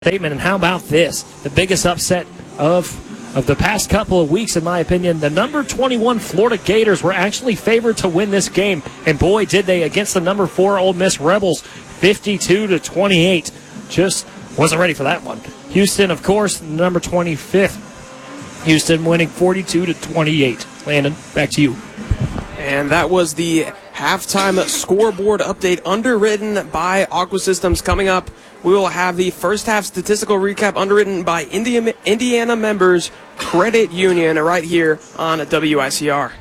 statement. And how about this? The biggest upset of the past couple of weeks, in my opinion. The number 21 Florida Gators were actually favored to win this game, and boy, did they, against the number 4 Ole Miss Rebels, 52-28. Just wasn't ready for that one. Houston, of course, number 25th. Houston winning 42-28. Landon, back to you. And that was the halftime scoreboard update underwritten by Aqua Systems. Coming up, we will have the first half statistical recap underwritten by Indiana Members Credit Union right here on WICR.